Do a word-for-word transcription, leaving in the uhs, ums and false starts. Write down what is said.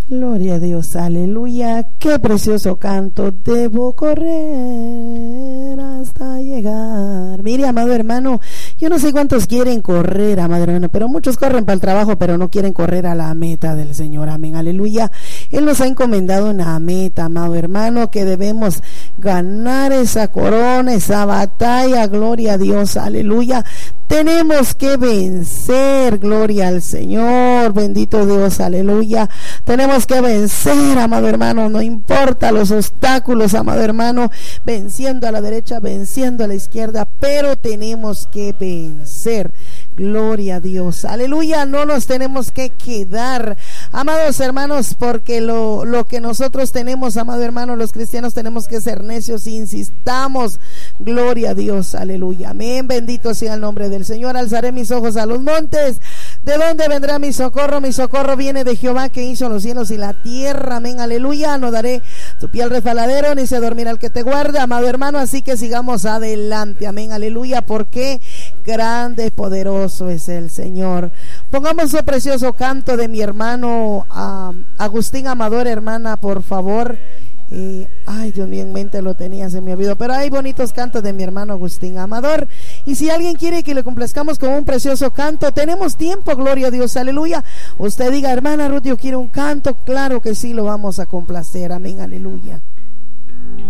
Gloria a Dios, aleluya, qué precioso canto. Debo correr hasta llegar. Mire, amado hermano, yo no sé cuántos quieren correr, amado hermano, pero muchos corren para el trabajo, pero no quieren correr a la meta del Señor, amén, aleluya. Él nos ha encomendado una meta, amado hermano, que debemos ganar esa corona, esa batalla, gloria a Dios, aleluya. Tenemos que vencer, gloria al Señor, bendito Dios, aleluya. Tenemos que vencer, amado hermano, no importa los obstáculos, amado hermano, venciendo a la derecha, venciendo a la izquierda, pero tenemos que vencer. Gloria a Dios, aleluya. No nos tenemos que quedar, amados hermanos, porque lo, lo que nosotros tenemos, amado hermano, los cristianos tenemos que ser necios, insistamos. Gloria a Dios, aleluya, amén, bendito sea el nombre del Señor. Alzaré mis ojos a los montes, ¿de dónde vendrá mi socorro? Mi socorro viene de Jehová, que hizo los cielos y la tierra, amén, aleluya. No daré tu pie al resbaladero, ni se dormirá el que te guarda, amado hermano, así que sigamos adelante, amén, aleluya, porque grande y poderoso es el Señor. Pongamos un precioso canto de mi hermano uh, Agustín Amador, hermana, por favor. Eh, ay, Dios mío, en mente lo tenía, se me olvidó, pero hay bonitos cantos de mi hermano Agustín Amador. Y si alguien quiere que le complazcamos con un precioso canto, tenemos tiempo, gloria a Dios, aleluya. Usted diga, hermana Ruth, yo quiero un canto, claro que sí, lo vamos a complacer, amén, aleluya.